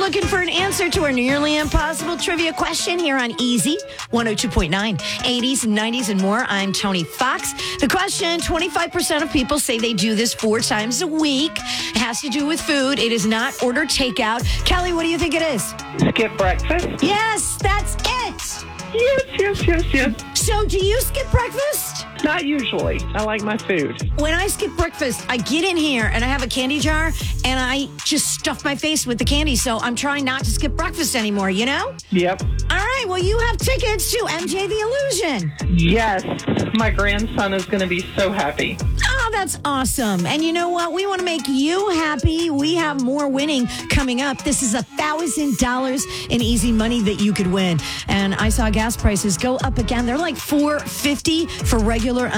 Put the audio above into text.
looking for an answer to our nearly impossible trivia question here on Easy 102.9, 80s, 90s, and more. I'm Tony Fox. The question, 25% of people say they do this 4 times a week. It has to do with food. It is not order takeout. Kelly, what do you think it is? Skip breakfast? Yes, that's it. Yes. So do you skip breakfast? Not usually. I like my food. When I skip breakfast, I get in here and I have a candy jar and I just stuff my face with the candy. So I'm trying not to skip breakfast anymore, you know? Yep. All right, well, you have tickets to MJ the Illusion. Yes. My grandson is going to be so happy. Oh, that's awesome. And you know what? We want to make you happy. We have more winning coming up. This is $1,000 in easy money that you could win. And I saw gas prices go up again. They're like $4.50 for regular